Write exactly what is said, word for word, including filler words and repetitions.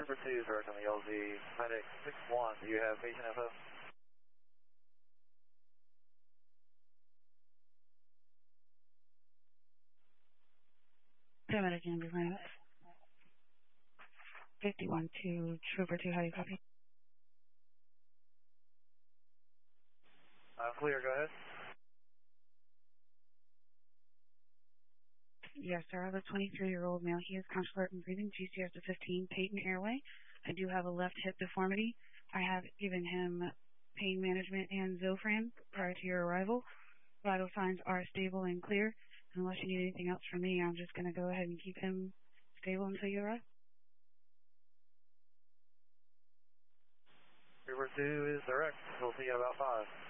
Trooper two is direct on the L Z, medic six one, do you have patient info? Paramedic ambulance. fifty-one to Trooper two, how do you copy? Uh, clear, go ahead. Yes, sir. I have a twenty-three-year-old male. He is conscious and breathing, G C S to fifteen, patent airway. I do have a left hip deformity. I have given him pain management and Zofran prior to your arrival. Vital signs are stable and clear. Unless you need anything else from me, I'm just going to go ahead and keep him stable until you arrive. Trooper two is direct. We'll see you in about five.